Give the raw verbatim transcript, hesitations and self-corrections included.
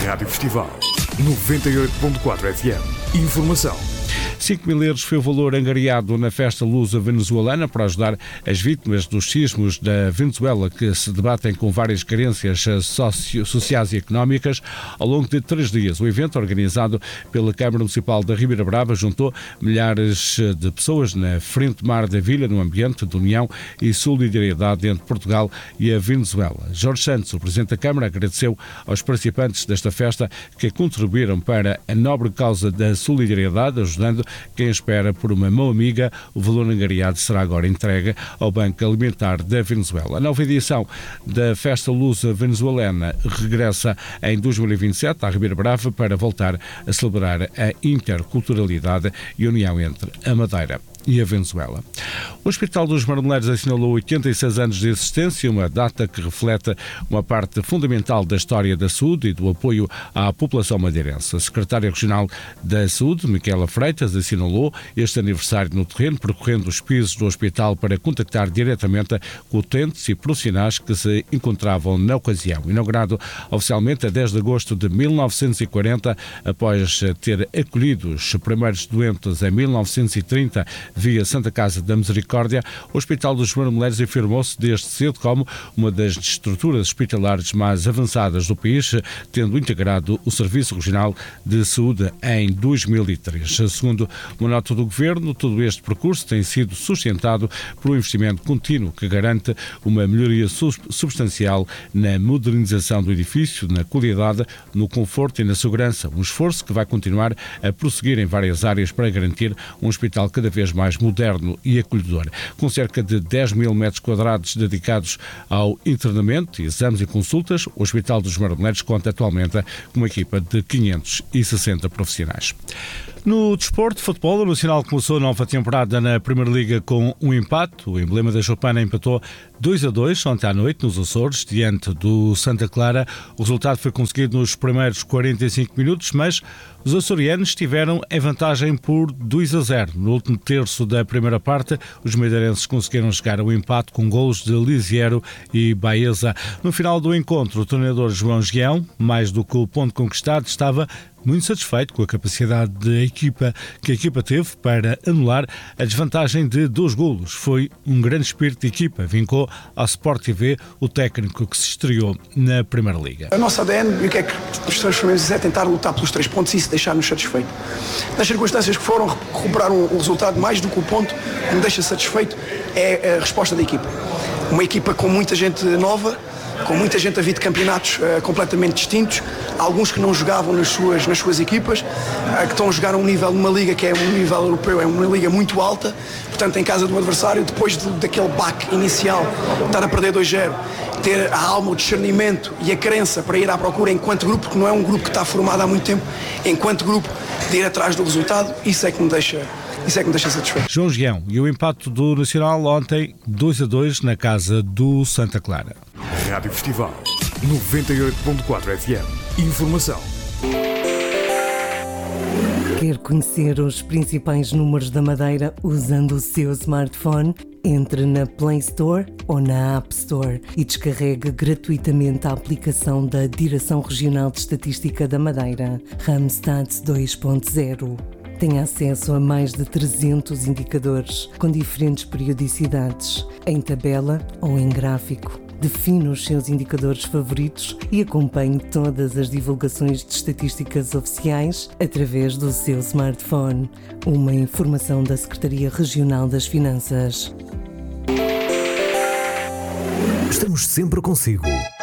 Rádio Festival noventa e oito ponto quatro F M. Informação. cinco mil euros foi o valor angariado na festa luso-venezuelana para ajudar as vítimas dos sismos da Venezuela, que se debatem com várias carências socio- sociais e económicas. Ao longo de três dias, o evento, organizado pela Câmara Municipal da Ribeira Brava, juntou milhares de pessoas na frente mar da vila, no ambiente de união e solidariedade entre Portugal e a Venezuela. Jorge Santos, o Presidente da Câmara, agradeceu aos participantes desta festa que contribuíram para a nobre causa da solidariedade, ajudando quem espera por uma mão amiga. O valor angariado será agora entregue ao Banco Alimentar da Venezuela. A nova edição da Festa Lusa Venezuelana regressa em dois mil e vinte e sete à Ribeira Brava para voltar a celebrar a interculturalidade e união entre a Madeira e a Venezuela. O Hospital dos Marmeleiros assinalou oitenta e seis anos de existência, uma data que reflete uma parte fundamental da história da saúde e do apoio à população madeirense. A secretária regional da Saúde, Micaela Freitas, assinalou este aniversário no terreno, percorrendo os pisos do hospital para contactar diretamente com utentes e profissionais que se encontravam na ocasião. Inaugurado oficialmente a dez de agosto de mil novecentos e quarenta, após ter acolhido os primeiros doentes em mil novecentos e trinta, via Santa Casa da Misericórdia, o Hospital dos Marmeleiros afirmou-se desde cedo como uma das estruturas hospitalares mais avançadas do país, tendo integrado o Serviço Regional de Saúde em dois mil e três. Segundo uma nota do Governo, todo este percurso tem sido sustentado por um investimento contínuo que garante uma melhoria substancial na modernização do edifício, na qualidade, no conforto e na segurança. Um esforço que vai continuar a prosseguir em várias áreas para garantir um hospital cada vez mais mais moderno e acolhedor. Com cerca de dez mil metros quadrados dedicados ao internamento, exames e consultas, o Hospital dos Marmeleiros conta atualmente com uma equipa de quinhentos e sessenta profissionais. No desporto, futebol, o Nacional começou a nova temporada na Primeira Liga com um empate. O emblema da Choupana empatou dois a dois ontem à noite nos Açores, diante do Santa Clara. O resultado foi conseguido nos primeiros quarenta e cinco minutos, mas os açorianos tiveram em vantagem por dois a zero. No último terço da primeira parte, os madeirenses conseguiram chegar ao empate com golos de Lisiero e Baeza. No final do encontro, o treinador João Gião, mais do que o ponto conquistado, estava muito satisfeito com a capacidade da equipa, que a equipa teve para anular a desvantagem de dois golos. Foi um grande espírito de equipa, vincou ao Sport T V o técnico que se estreou na Primeira Liga. A nossa A D N e o que é que nos transformamos é tentar lutar pelos três pontos e isso deixar-nos satisfeito. Nas circunstâncias que foram, recuperar um, um resultado mais do que o ponto que me deixa satisfeito é a resposta da equipa. Uma equipa com muita gente nova, com muita gente a vir de campeonatos uh, completamente distintos, alguns que não jogavam nas suas, nas suas equipas, uh, que estão a jogar a um nível, numa liga que é um nível europeu, é uma liga muito alta, portanto em casa do adversário, depois de, daquele baque inicial, estar a perder dois a zero, ter a alma, o discernimento e a crença para ir à procura enquanto grupo, porque não é um grupo que está formado há muito tempo, enquanto grupo, de ir atrás do resultado, isso é que me deixa... Isso é que me deixa satisfeito. João Gião e o empate do Nacional ontem, dois a dois na casa do Santa Clara. Rádio Festival noventa e oito ponto quatro F M. Informação. Quer conhecer os principais números da Madeira usando o seu smartphone? Entre na Play Store ou na App Store e descarregue gratuitamente a aplicação da Direção Regional de Estatística da Madeira, Randstad dois ponto zero. Tem acesso a mais de trezentos indicadores com diferentes periodicidades, em tabela ou em gráfico. Define os seus indicadores favoritos e acompanhe todas as divulgações de estatísticas oficiais através do seu smartphone. Uma informação da Secretaria Regional das Finanças. Estamos sempre consigo.